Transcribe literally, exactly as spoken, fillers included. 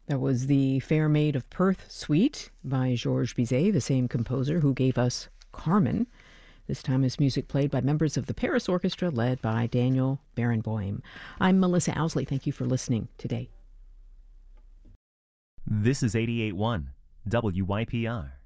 That was the Fair Maid of Perth Suite by Georges Bizet, the same composer who gave us Carmen. This time is music played by members of the Paris Orchestra led by Daniel Barenboim. I'm Melissa Owsley. Thank you for listening today. This is eighty-eight point one W Y P R.